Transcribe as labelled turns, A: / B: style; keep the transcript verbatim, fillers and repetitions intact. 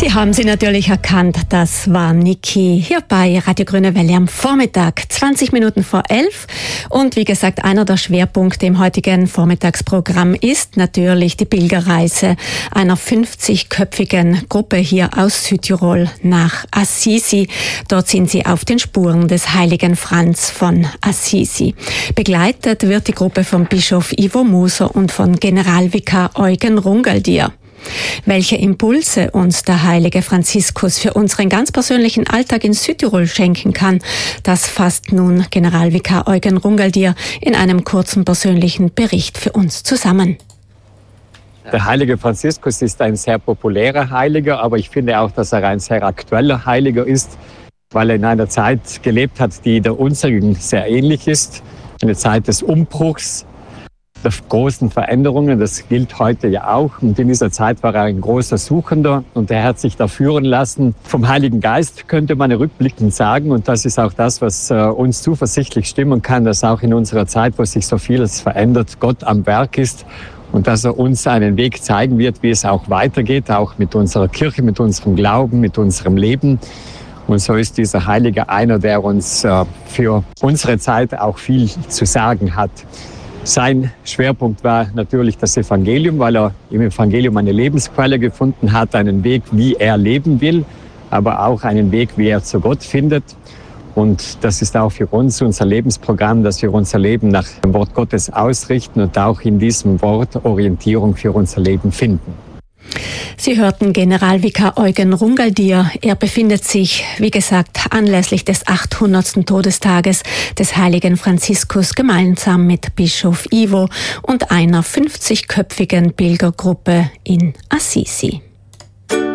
A: Sie haben sie natürlich erkannt, das war Niki hier bei Radio Grüne Welle am Vormittag, zwanzig Minuten vor elf. Und wie gesagt, einer der Schwerpunkte im heutigen Vormittagsprogramm ist natürlich die Pilgerreise einer fünfzigköpfigen Gruppe hier aus Südtirol nach Assisi. Dort sind sie auf den Spuren des heiligen Franz von Assisi. Begleitet wird die Gruppe von Bischof Ivo Muser und von Generalvikar Eugen Rungaldier. Welche Impulse uns der heilige Franziskus für unseren ganz persönlichen Alltag in Südtirol schenken kann, das fasst nun Generalvikar Eugen Rungaldier in einem kurzen persönlichen Bericht für uns zusammen.
B: Der heilige Franziskus ist ein sehr populärer Heiliger, aber ich finde auch, dass er ein sehr aktueller Heiliger ist, weil er in einer Zeit gelebt hat, die der unseren sehr ähnlich ist. Eine Zeit des Umbruchs, der großen Veränderungen, das gilt heute ja auch. Und in dieser Zeit war er ein großer Suchender und er hat sich da führen lassen vom Heiligen Geist, könnte man rückblickend sagen. Und das ist auch das, was äh, uns zuversichtlich stimmen kann, dass auch in unserer Zeit, wo sich so vieles verändert, Gott am Werk ist und dass er uns einen Weg zeigen wird, wie es auch weitergeht, auch mit unserer Kirche, mit unserem Glauben, mit unserem Leben. Und so ist dieser Heilige einer, der uns äh, für unsere Zeit auch viel zu sagen hat. Sein Schwerpunkt war natürlich das Evangelium, weil er im Evangelium eine Lebensquelle gefunden hat, einen Weg, wie er leben will, aber auch einen Weg, wie er zu Gott findet. Und das ist auch für uns unser Lebensprogramm, dass wir unser Leben nach dem Wort Gottes ausrichten und auch in diesem Wort Orientierung für unser Leben finden.
A: Sie hörten Generalvikar Eugen Rungaldier. Er befindet sich, wie gesagt, anlässlich des achthundertsten Todestages des heiligen Franziskus gemeinsam mit Bischof Ivo und einer fünfzigköpfigen Pilgergruppe in Assisi.